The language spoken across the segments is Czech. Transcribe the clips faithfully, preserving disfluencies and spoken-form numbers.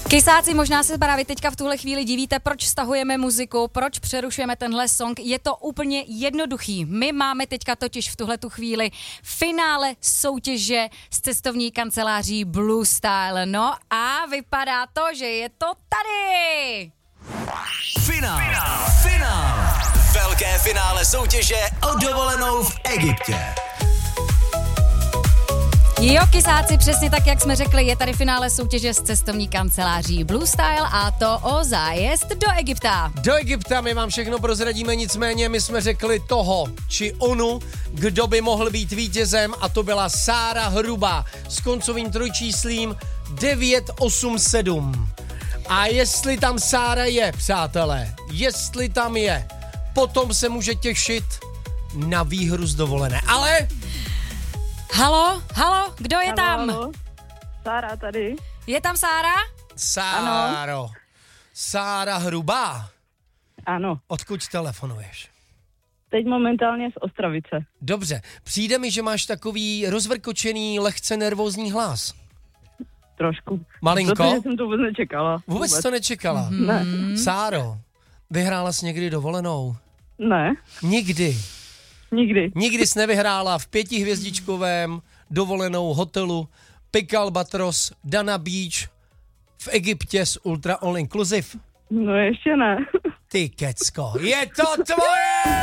Kysáci, možná se právě teďka v tuhle chvíli divíte, proč stahujeme muziku, proč přerušujeme tenhle song. Je to úplně jednoduchý. My máme teďka totiž v tuhletu chvíli finále soutěže s cestovní kanceláří Blue Style. No a vypadá to, že je to tady. Finál, finál, velké finále soutěže o dovolenou v Egyptě. Jo, kysáci, přesně tak, jak jsme řekli, je tady finále soutěže s cestovní kanceláří Blue Style a to o zájezd do Egypta. Do Egypta my vám všechno prozradíme, nicméně my jsme řekli toho, či onu, kdo by mohl být vítězem, a to byla Sára Hrubá s koncovým trojčíslím devět osm sedm. A jestli tam Sára je, přátelé, jestli tam je, potom se může těšit na výhru z dovolené. Ale... Halo, halo, kdo je Halo, tam? halo. Sára tady. Je tam Sára? Sáro, ano. Sára Hrubá. Ano. Odkud telefonuješ? Teď momentálně z Ostravice. Dobře, přijde mi, že máš takový rozvrkočený, lehce nervózní hlas. Trošku. Malinko? Protože jsem to vůbec nečekala. Vůbec, vůbec to nečekala? Mm-hmm. Ne. Sáro, vyhrála jsi někdy dovolenou? Ne. Nikdy? Nikdy. Nikdy jsi nevyhrála v pětihvězdičkovém dovolenou hotelu Pic Albatros Dana Beach v Egyptě s Ultra All Inclusive? No ještě ne. Ty kecko, je to tvoje!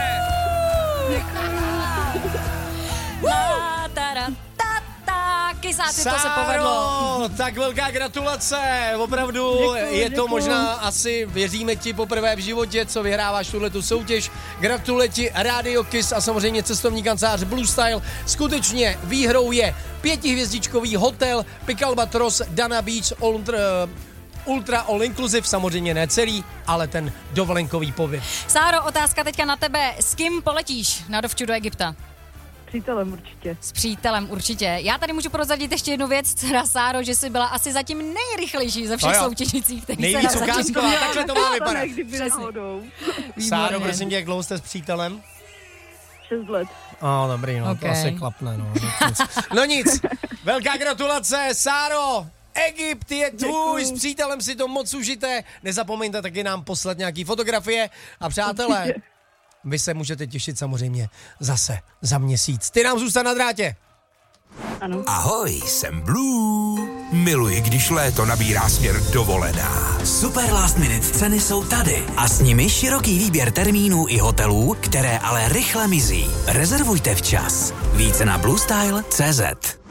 La, tada, ta, ta. Kysáci, to se povedlo. Tak velká gratulace, opravdu. Děkuju, je to děkuju. možná asi, věříme ti poprvé v životě, co vyhráváš tuhletu soutěž. Gratuluji ti Radio Kiss a samozřejmě cestovní kancelář Blue Style. Skutečně výhrou je pětihvězdičkový hotel Pic Albatros Dana Beach Ultra, Ultra All Inclusive, samozřejmě ne celý, ale ten dovolenkový pobyt. Sáro, otázka teďka na tebe. S kým poletíš na dovču do Egypta? Přítelem určitě. S přítelem určitě. Já tady můžu prozradit ještě jednu věc, teda Sáro, že jsi byla asi zatím nejrychlejší ze všech No soutěžících, který Nejvíc se nám zatím... ukázková, takhle to má vypadat. Kdyby náhodou. Sáro, prosím tě, jak dlouho jste s přítelem? Šest let. Oh, dobrý, no, okay. To asi klapne, no. Nic. No nic, velká gratulace, Sáro! Egypt je tvůj, s přítelem si to moc užijte. Nezapomeňte taky nám poslat nějaký fotografie a přátelé, vy se můžete těšit samozřejmě zase za měsíc. Ty nám zůstaň na drátě. Ano. Ahoj, jsem Blue. Miluji, když léto nabírá směr dovolená. Super last minute ceny jsou tady a s nimi široký výběr termínů i hotelů, které ale rychle mizí. Rezervujte včas. Více na bluestyle tečka cé zet.